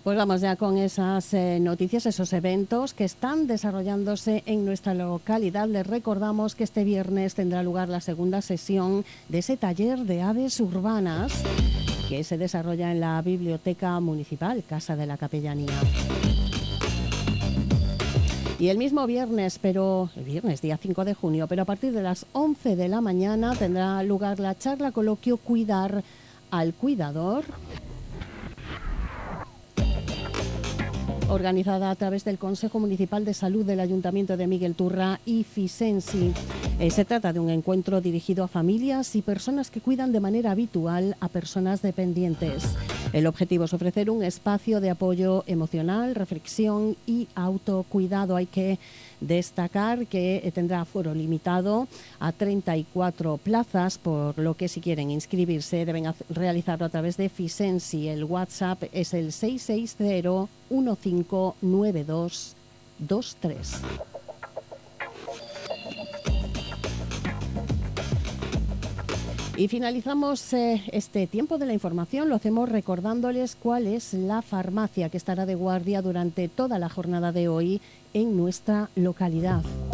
Pues vamos ya con esas noticias, esos eventos que están desarrollándose en nuestra localidad. Les recordamos que este viernes tendrá lugar la segunda sesión de ese taller de aves urbanas que se desarrolla en la Biblioteca Municipal, Casa de la Capellanía. Y el mismo viernes, día 5 de junio, pero a partir de las 11 de la mañana tendrá lugar la charla coloquio Cuidar al Cuidador, organizada a través del Consejo Municipal de Salud del Ayuntamiento de Miguel Turra y Fisensi. Se trata de un encuentro dirigido a familias y personas que cuidan de manera habitual a personas dependientes. El objetivo es ofrecer un espacio de apoyo emocional, reflexión y autocuidado. Hay que destacar que tendrá aforo limitado a 34 plazas, por lo que si quieren inscribirse deben realizarlo a través de Fisensi. El WhatsApp es el 660 159223. Y finalizamos este tiempo de la información, lo hacemos recordándoles cuál es la farmacia que estará de guardia durante toda la jornada de hoy en nuestra localidad.